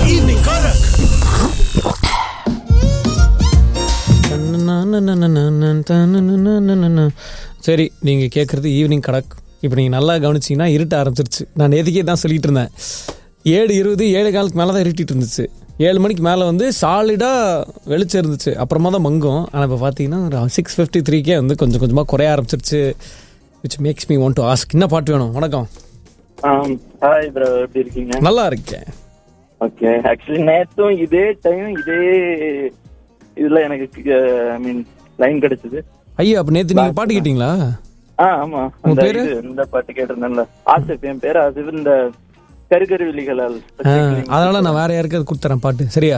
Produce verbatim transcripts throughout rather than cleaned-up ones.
Evening Karak. சரி, நீங்கள் கேட்குறது ஈவினிங் கடக். இப்போ நீங்கள் நல்லா கவனிச்சிங்கன்னா இருட்ட ஆரம்பிச்சிருச்சு. நான் நேற்றுக்கே தான் சொல்லிட்டு இருந்தேன். ஏழு இருபது ஏழு காலுக்கு மேலே தான் இருட்டிட்டு இருந்துச்சு. ஏழு மணிக்கு மேலே வந்து சாலிடாக வெளிச்சம் இருந்துச்சு. அப்புறமா தான் மங்கும். ஆனால் இப்போ பார்த்தீங்கன்னா ஒரு சிக்ஸ் ஃபிஃப்டி த்ரீக்கே வந்து கொஞ்சம் கொஞ்சமாக குறைய ஆரம்பிச்சிருச்சு. Which makes me want to ask, என்ன பாட்டு வேணும்? வணக்கம். ஹாய் ப்ரோ, எப்படி இருக்கீங்க? நல்லா இருக்கேன். ஓகே, ஆக்சுவலி நேத்தும் இதே டைம் இதே இதுல எனக்கு ஐ மீன் லைன் கிடைச்சது. ஐயா, அப்போ நேற்று நீங்கள் பாட்டு கேட்டீங்களா? ஆ ஆமா, அந்த இது இந்த பாட்டு கேட்டிருந்தேன்ல, ஆசிப். என் பேர் ஆசிப். இந்த கருக்கரு விழிகளால். அதனால நான் வேற யாருக்காவது கொடுத்துறேன் பாட்டு, சரியா?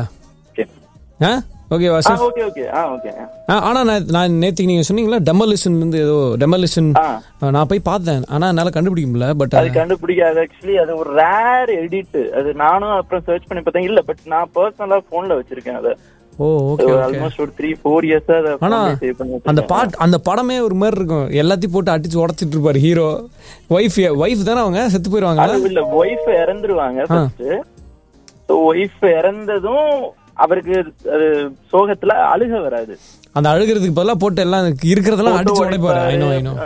ஆ ஓகே வாசிப். ஓகே ஓகே ஆ ஓகே. ஆனா நான் நான் நேற்றுக்கு நீங்க சொன்னீங்களா டெமலிஷன் வந்து ஏதோ டெமலிஷன், நான் போய் பார்த்தேன். ஆனா என்னால கண்டுபிடிக்க முடியல. பட் அது கண்டுபிடிக்காது. ஆக்சுவலி அது ஒரு ரேர் எடிட். அது நானும் அப்புறம் சர்ச் பண்ணி பார்த்தேன். இல்ல, பட் நான் பர்சனலா போன்ல வச்சிருக்கேன் அதை. ஓ ஓகே. ஆல்மோஸ்ட் ஒரு த்ரீ ஃபோர் இயர்ஸ் அத சேவ் பண்ணி. அந்த பாட் அந்த படமே ஒரு மாதிரி இருக்கும். எல்லாத்தையும் போட்டு அடிச்சு உடைச்சிட்டு இருப்பாரு ஹீரோ. வைஃப் வைஃப் தானே அவங்க செத்து போயிருவாங்க. இல்ல, வைஃப் இறந்துருவாங்க ஃபர்ஸ்ட். சோ வைஃப் இறந்ததும் அவருக்கு அது சோகத்துல அழுக வராது. அந்த அழுகிறதுக்கு பதிலா போட்டு எல்லாம் இருக்கிறதெல்லாம் அடிச்சு உடைப்பாரு. I know I know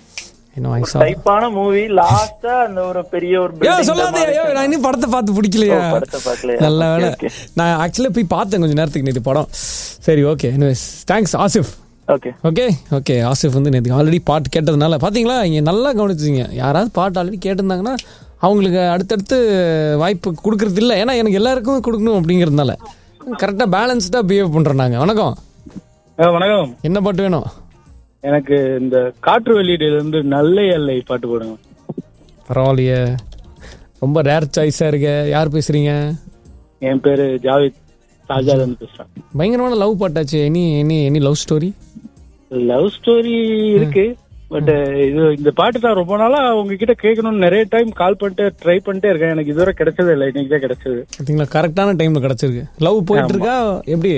I know ஐ சா டைப்பான மூவி. லாஸ்டா அந்த ஒரு பெரிய ஒரு பில்டிங். சொல்லாதே, நான் இன்னும் படத்தை பார்த்து பிடிக்கலையா? படத்தை பார்க்கலையா? நல்ல வேளை. நான் ஆக்சுவலா போய் பார்த்தேன் கொஞ்ச நேரத்துக்கு நேத்து படம். சரி, okay. Anyways, thanks Asif. Okay okay okay. Asif வந்து நேற்று ஆல்ரெடி பாட்டு கேட்டதுனால பாத்தீங்களா, இங்க நல்லா கவனிச்சிங்க. யாராவது பாட்டு ஆல்ரெடி கேட்டிருந்தாங்கன்னா அவங்களுக்கு அடுத்தடுத்து வாய்ப்பு கொடுக்கறது இல்லை. ஏன்னா எனக்கு எல்லாருக்கும் கொடுக்கணும் அப்படிங்கிறதுனால கரெக்டா பேலன்ஸ்டா பிஹேவ் பண்றோம் நாங்க. வணக்கம். வணக்கம். என்ன பாட்டு வேணும்? எனக்கு இந்த காற்று வெளியீடுல இருந்து நல்ல எல்லை பாட்டு போடுங்க. பரவாயில்லையே, ரொம்ப ரேர் சாய்ஸா இருக்கு. யார் பேசுறீங்க? என் பேரு ஜாவித், சாஜால இருந்து பேசுறேன். பயங்கரமான love பாட்டாச்சு. Any any any love story? Love story இருக்கு, பட் இது இந்த பாட்டு தான் ரொம்ப நாளா உங்ககிட்ட கேட்கணும்னு நிறைய டைம் கால் பண்ணிட்டு ட்ரை பண்ணிட்டே இருக்கேன். எனக்கு இதுவரை கிடைச்சது இல்லை, இன்னைக்கு தான் கிடைச்சது. பாத்தீங்களா, கரெக்டான டைம்ல கிடைச்சிருக்கு. லவ் போயிட்டு இருக்கா எப்படி?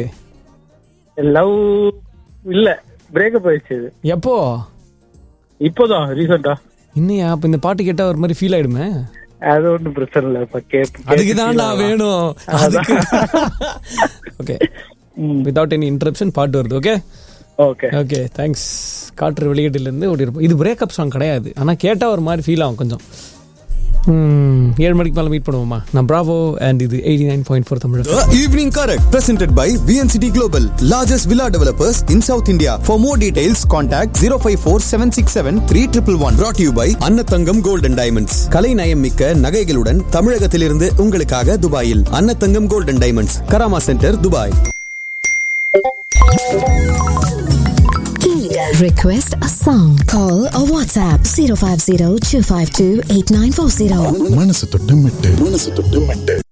லவ் இல்ல, பிரேக்கப் ஆயிடுச்சு. எப்போ? இப்போதான் ரீசெண்டா. இன்னையா? அப்ப இந்த பாட்டு கேட்டா ஒரு மாதிரி ஃபீல் ஆயிடுமே. அது ஒன்றும் பிரச்சனை இல்லை. அதுக்குதான்டா வேணும். ஓகே, வித்வுட் எனி இன்டரப்ஷன் பாட்டு வருது. Okay okay okay, thanks. காற்று வெளியீட்டுல இருந்து ஓடி இருப்போம். இது பிரேக்கப் சாங் கிடையாது, ஆனா கேட்டா ஒரு மாதிரி ஃபீல் ஆகும் கொஞ்சம். ஏழு மணிக்கு மேல மீட் பண்ணுவோமா? நான் பிராவோ அண்ட் இது eighty nine point four Tamil. Evening correct presented by V N C T Global, largest villa developers in South India. For more details, contact zero five four seven six seven three one one. Brought to you by Annathangam Gold and Diamonds. கலை நயம் மிக்க நகைகளுடன் தமிழகத்திலிருந்து உங்களுக்காக துபாயில் Annathangam Gold and Diamonds, Karama centre, Dubai. Request a song. Call or WhatsApp zero five zero two five two eight nine four zero. மனசு தொட்டு மெட்டு மனசு தொட்டு மெட்டு